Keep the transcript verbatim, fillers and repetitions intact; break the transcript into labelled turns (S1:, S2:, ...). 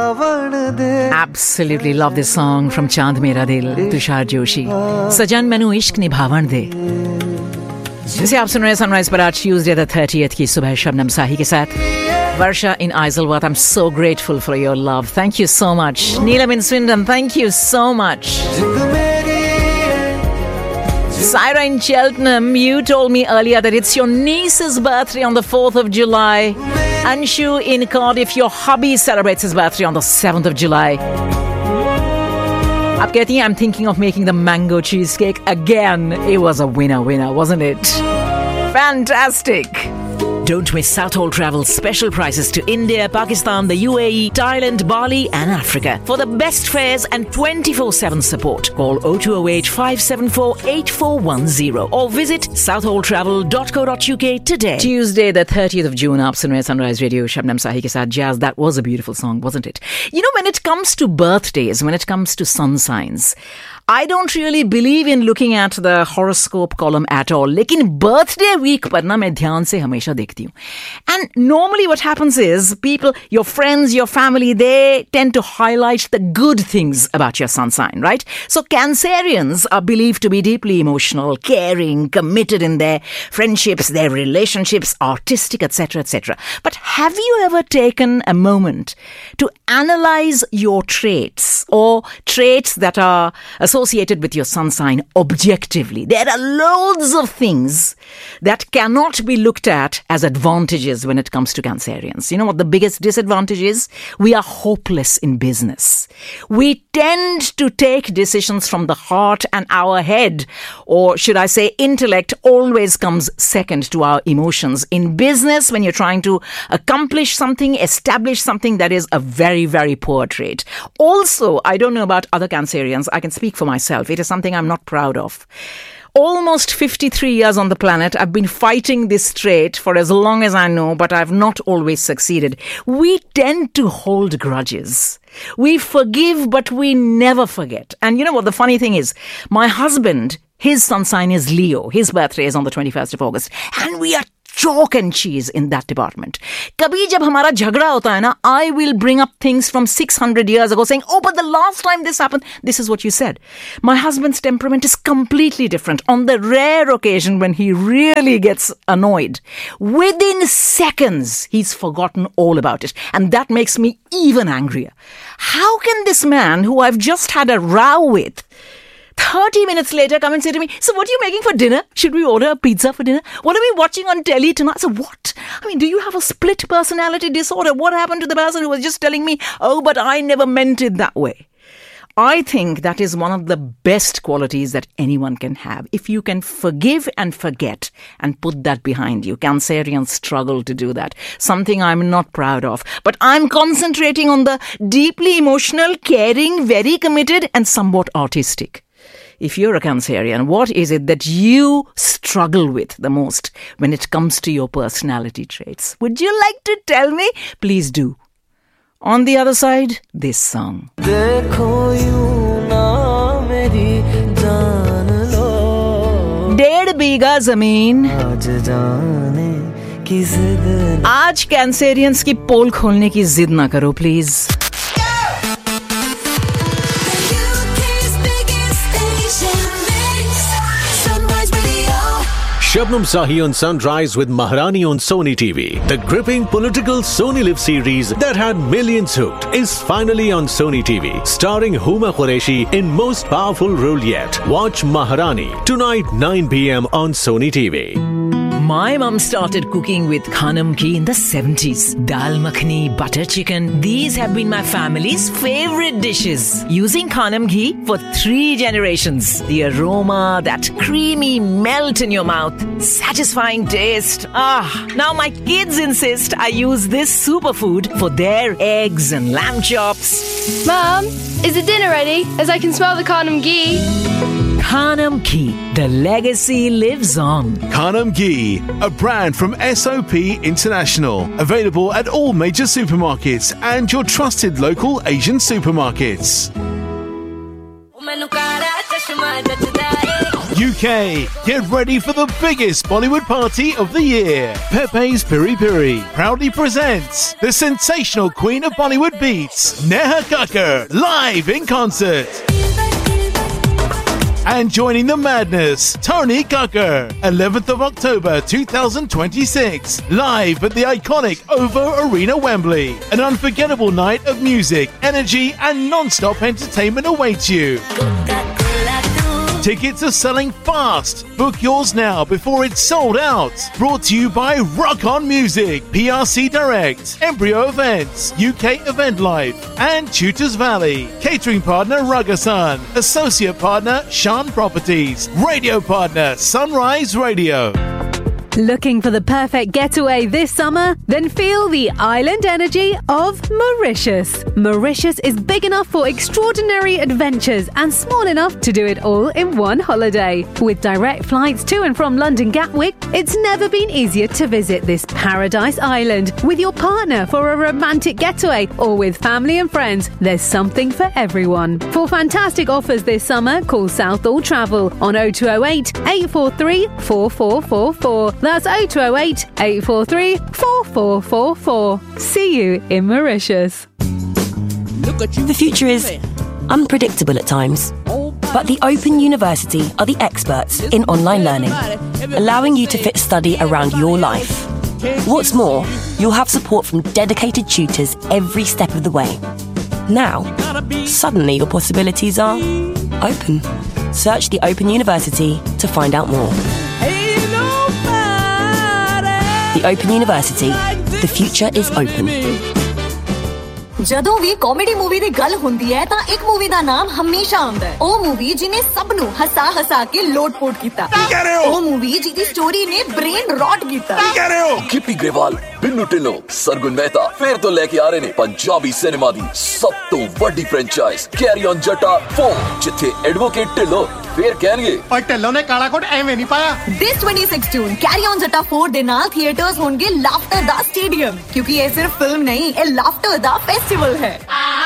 S1: Absolutely love this song from Chand Mera Dil, Tushar Joshi. Sajan Mainu Ishq Nibhavan De. जिसे आप सुन रहे हैं sunrise पर आज ट्यूसडे द थर्टियथ की सुबह शबनम साही के साथ. Varsha in Isleworth, I'm so grateful for your love. Thank you so much. Neelam in Swindon, thank you so much. Syra in Cheltenham, you told me earlier that it's your niece's birthday on the fourth of July. Anshu in Cardiff, your hubby celebrates his birthday on the seventh of July. Ab kehti hain, I'm thinking of making the mango cheesecake again. It was a winner winner, wasn't it? Fantastic. Don't miss Southall Travel's special prices to India, Pakistan, the U A E, Thailand, Bali and Africa. For the best fares and twenty-four seven support, call oh two oh eight, five seven four, eight four one oh or visit southall travel dot co dot uk today. Tuesday, the thirtieth of June, aap sun rahe Sunrise Radio, Shabnam Sahi ke saath Jazz. That was a beautiful song, wasn't it? You know, when it comes to birthdays, when it comes to sun signs, I don't really believe in looking at the horoscope column at all. Lekin birthday week par na main dhyan se hamesha dekhti hu. And normally what happens is people, your friends, your family, they tend to highlight the good things about your sun sign, right? So Cancerians are believed to be deeply emotional, caring, committed in their friendships, their relationships, artistic, et cetera, et cetera. But have you ever taken a moment to analyze your traits or traits that are associated with your sun sign objectively? There are loads of things that cannot be looked at as advantages when it comes to Cancerians. You know what the biggest disadvantage is? We are hopeless in business. We tend to take decisions from the heart, and our head, or should I say intellect, always comes second to our emotions. In business, when you're trying to accomplish something, establish something, that is a very, very poor trait. Also, I don't know about other Cancerians. I can speak for myself. It is something I'm not proud of. Almost fifty-three years on the planet, I've been fighting this trait for as long as I know, but I've not always succeeded. We tend to hold grudges. We forgive, but we never forget. And you know what the funny thing is? My husband, his sun sign is Leo. His birthday is on the twenty-first of August. And we are chalk and cheese in that department. Kabhi jab hamara jhagda hota hai na, I will bring up things from six hundred years ago saying, oh, but the last time this happened, this is what you said. My husband's temperament is completely different. On the rare occasion when he really gets annoyed, within seconds, he's forgotten all about it. And that makes me even angrier. How can this man who I've just had a row with thirty minutes later come and say to me, so what are you making for dinner? Should we order a pizza for dinner? What are we watching on telly tonight? So what? I mean, do you have a split personality disorder? What happened to the person who was just telling me, oh, but I never meant it that way? I think that is one of the best qualities that anyone can have. If you can forgive and forget and put that behind you. Cancerians struggle to do that. Something I'm not proud of. But I'm concentrating on the deeply emotional, caring, very committed and somewhat artistic. If you're a Cancerian, what is it that you struggle with the most when it comes to your personality traits? Would you like to tell me? Please do. On the other side, this song. डेढ़ बीघा जमीन आज Cancerians की पोल खोलने की जिद ना करो please.
S2: Shabnam Sahi on Sunrise with Maharani on Sony T V. The gripping political Sony Live series that had millions hooked is finally on Sony T V. Starring Huma Qureshi in most powerful role yet. Watch Maharani tonight nine p.m. on Sony T V.
S1: My mum started cooking with Khanam ghee in the seventies. Dal makhani, butter chicken, these have been my family's favorite dishes. Using Khanam ghee for three generations. The aroma, that creamy melt in your mouth, satisfying taste. Ah, now my kids insist I use this superfood for their eggs and lamb chops.
S3: Mum, is the dinner ready? As I can smell the Khanam ghee.
S1: Khanam ghee, the legacy lives on.
S4: Khanam ghee, a brand from S O P International. Available at all major supermarkets and your trusted local Asian supermarkets. U Okay, get ready for the biggest Bollywood party of the year. Pepe's Piri Piri proudly presents the sensational queen of Bollywood beats, Neha Kakkar, live in concert. And joining the madness, Tony Kakkar, eleventh of October twenty twenty-six, live at the iconic OVO Arena, Wembley. An unforgettable night of music, energy, and non-stop entertainment awaits you. Tickets are selling fast. Book yours now before it's sold out. Brought to you by Rock On Music, P R C Direct, Embryo Events, U K Event Life, and Tutors Valley. Catering partner Ragasan. Associate partner Shan Properties. Radio partner Sunrise Radio.
S5: Looking for the perfect getaway this summer? Then feel the island energy of Mauritius. Mauritius is big enough for extraordinary adventures and small enough to do it all in one holiday. With direct flights to and from London Gatwick, it's never been easier to visit this paradise island with your partner for a romantic getaway or with family and friends. There's something for everyone. For fantastic offers this summer, call Southall Travel on oh two oh eight, eight four three, four four four four. That's oh two oh eight, eight four three, four four four four. See you in Mauritius.
S6: The future is unpredictable at times, but the Open University are the experts in online learning, allowing you to fit study around your life. What's more, you'll have support from dedicated tutors every step of the way. Now, suddenly your possibilities are open. Search the Open University to find out more. The Open University. The future is open.
S7: ਜਦੋਂ ਵੀ comedy movie ਦੀ ਗੱਲ ਹੁੰਦੀ ਹੈ ਤਾਂ ਇੱਕ movie ਦਾ ਨਾਮ ਹਮੇਸ਼ਾ ਆਉਂਦਾ ਹੈ। ਉਹ ਮੂਵੀ ਜਿਹਨੇ ਸਭ ਨੂੰ ਹਸਾ ਹਸਾ ਕੇ ਲੋਟ-ਪੋਟ ਕੀਤਾ। ਕੀ ਕਹਿ ਰਹੇ ਹੋ? ਉਹ ਮੂਵੀ ਜਿਹਦੀ ਸਟੋਰੀ ਨੇ ਬ੍ਰੇਨ ਰੌਟ ਕੀਤਾ। ਕੀ ਕਹਿ ਰਹੇ ਹੋ? ਗਿੱਪੀ ਗਰੇਵਾਲ, ਬਿੰਨੂ ਢਿੱਲੋਂ, ਸਰਗੁਣ ਮਹਿਤਾ ਫੇਰ ਤੋਂ ਲੈ ਕੇ ਆ ਰਹੇ ਨੇ ਪੰਜਾਬੀ ਸਿਨੇਮਾ ਦੀ ਸਭ ਤੋਂ ਵੱਡੀ franchise carry on Jatta four, ਜਿੱਥੇ ਐਡਵੋਕੇਟ ਢਿੱਲੋਂ ਫੇਰ ਕਹਿਣਗੇ ਪਰ ਢਿੱਲੋਂ ਨੇ ਕਾਲਾ ਕੋਟ ਐਵੇਂ ਨਹੀਂ ਪਾਇਆ। This twenty-six June carry on Jatta four ਦੇ ਨਾਲ ਥੀਏਟਰਸ ਹੋਣਗੇ ਲਾਫਟਰ ਦਾ ਸਟੇਡੀਅਮ, ਕਿਉਂਕਿ ਇਹ ਸਿਰਫ ਫਿਲਮ ਨਹੀਂ, ਇਹ ਲਾਫਟਰ ਦਾ ਫੈਸਟੀਵਲ ਹੈ।